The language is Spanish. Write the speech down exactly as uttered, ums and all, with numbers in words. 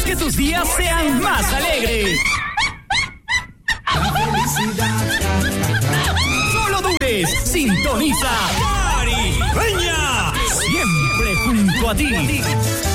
que tus días sean más alegres. Solo dudes, sintoniza Caribeña, siempre junto a ti.